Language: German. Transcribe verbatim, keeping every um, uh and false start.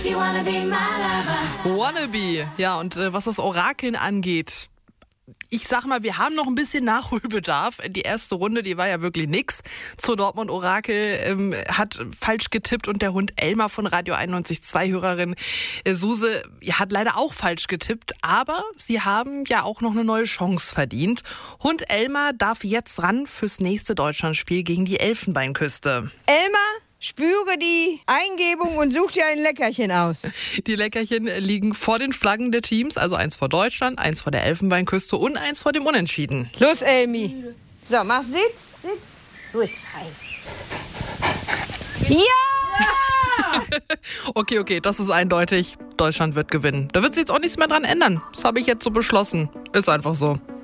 Wannabe. Ja, und äh, was das Orakeln angeht, ich sag mal, wir haben noch ein bisschen Nachholbedarf. Die erste Runde, die war ja wirklich nix. Zur Dortmund-Orakel ähm, hat falsch getippt und der Hund Elmar von Radio einundneunzig Komma zwei Hörerin äh, Suse ja, hat leider auch falsch getippt. Aber sie haben ja auch noch eine neue Chance verdient. Hund Elmar darf jetzt ran fürs nächste Deutschlandspiel gegen die Elfenbeinküste. Elmar, spüre die Eingebung und such dir ein Leckerchen aus. Die Leckerchen liegen vor den Flaggen der Teams, also eins vor Deutschland, eins vor der Elfenbeinküste und eins vor dem Unentschieden. Los, Elmi. So, mach Sitz, Sitz. So ist fein. Ja! Okay, okay, das ist eindeutig. Deutschland wird gewinnen. Da wird sich jetzt auch nichts mehr dran ändern. Das habe ich jetzt so beschlossen. Ist einfach so.